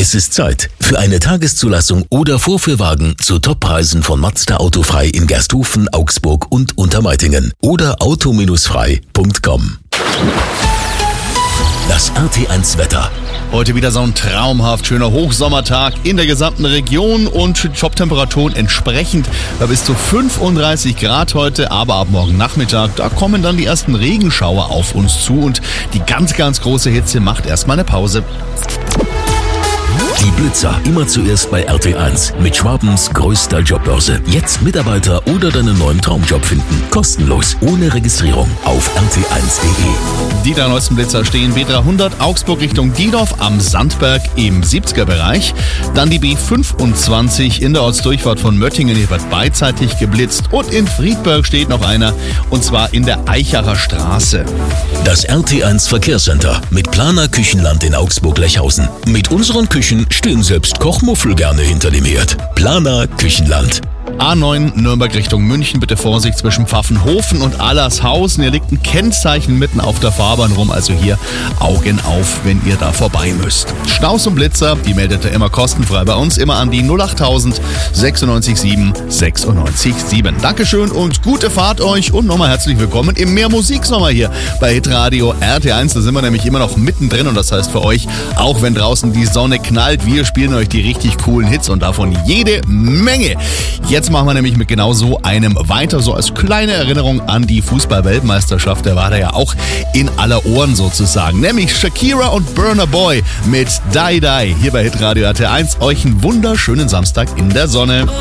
Es ist Zeit für eine Tageszulassung oder Vorführwagen zu Toppreisen von Mazda Autofrei in Gersthofen, Augsburg und Untermeitingen oder auto-frei.com. Das RT1 Wetter. Heute wieder so ein traumhaft schöner Hochsommertag in der gesamten Region und Toptemperaturen entsprechend bis zu 35 Grad heute, aber ab morgen Nachmittag, da kommen dann die ersten Regenschauer auf uns zu und die ganz, ganz große Hitze macht erstmal eine Pause. Die Blitzer, immer zuerst bei RT1 mit Schwabens größter Jobbörse. Jetzt Mitarbeiter oder deinen neuen Traumjob finden. Kostenlos, ohne Registrierung auf rt1.de. Die drei neuesten Blitzer stehen B300 Augsburg Richtung Diedorf am Sandberg im 70er Bereich. Dann die B25 in der Ortsdurchfahrt von Möttingen, hier wird beidseitig geblitzt. Und in Friedberg steht noch einer, und zwar in der Eichacher Straße. Das RT1 Verkehrscenter mit Planer Küchenland in Augsburg-Lechhausen. Mit unseren Küchen stehen selbst Kochmuffel gerne hinter dem Herd. Planer Küchenland. A9 Nürnberg Richtung München, bitte Vorsicht zwischen Pfaffenhofen und Allershausen. Hier liegt ein Kennzeichen mitten auf der Fahrbahn rum, also hier Augen auf, wenn ihr da vorbei müsst. Staus und Blitzer, die meldet ihr immer kostenfrei bei uns, immer an die 08000 96 7 96 7. Dankeschön und gute Fahrt euch und nochmal herzlich willkommen im Mehr Musiksommer hier bei Hitradio RT1. Da sind wir nämlich immer noch mittendrin und das heißt für euch, auch wenn draußen die Sonne knallt, wir spielen euch die richtig coolen Hits und davon jede Menge. Jetzt machen wir nämlich mit genau so einem weiter, so als kleine Erinnerung an die Fußball-Weltmeisterschaft. Der war da ja auch in aller Ohren sozusagen. Nämlich Shakira und Burna Boy mit Die Die. Hier bei Hitradio RT1. Euch einen wunderschönen Samstag in der Sonne.